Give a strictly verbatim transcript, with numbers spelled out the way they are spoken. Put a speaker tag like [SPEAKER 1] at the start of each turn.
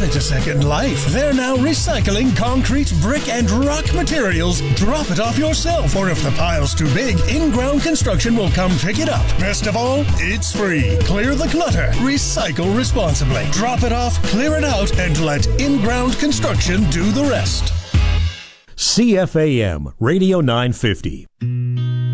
[SPEAKER 1] Give it a second life. They're now recycling concrete, brick, and rock materials. Drop it off yourself, or if the pile's too big, In-Ground Construction will come pick it up. Best of all, it's free. Clear the clutter. Recycle responsibly. Drop it off, clear it out, and let In-Ground Construction do the rest.
[SPEAKER 2] C F A M Radio nine fifty.